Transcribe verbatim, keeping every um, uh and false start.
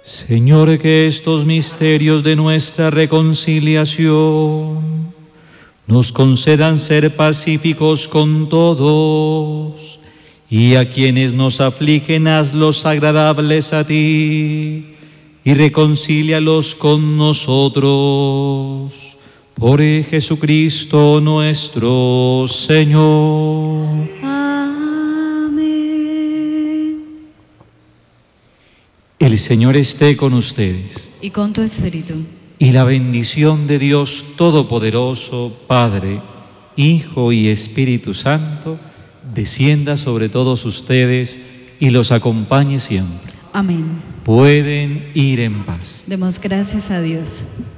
Señor, que estos misterios de nuestra reconciliación nos concedan ser pacíficos con todos, y a quienes nos afligen hazlos agradables a ti, y reconcílialos con nosotros. Por Jesucristo nuestro Señor. Amén. El Señor esté con ustedes. Y con tu espíritu. Y la bendición de Dios Todopoderoso, Padre, Hijo y Espíritu Santo, descienda sobre todos ustedes y los acompañe siempre. Amén. Pueden ir en paz. Demos gracias a Dios.